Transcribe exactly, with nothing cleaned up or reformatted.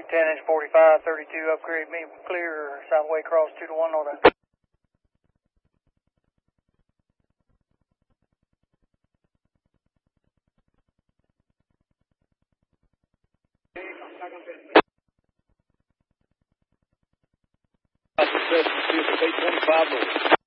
two ten inch forty-five, thirty-two, upgrade me clear, Southway cross two to one northern. eight twenty-five north.